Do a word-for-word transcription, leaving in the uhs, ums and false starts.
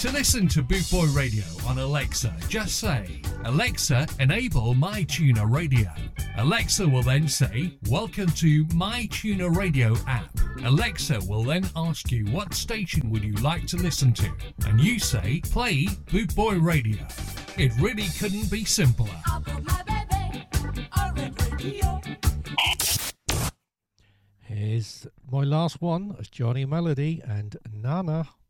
To listen to Boot Boy Radio on Alexa, just say, Alexa, enable My Tuner Radio. Alexa will then say, welcome to My Tuner Radio app. Alexa will then ask you what station would you like to listen to, and you say, play Boot Boy Radio. It really couldn't be simpler. I'll put my baby on red radio. Here's my last one. It's Johnny Melody and Nana.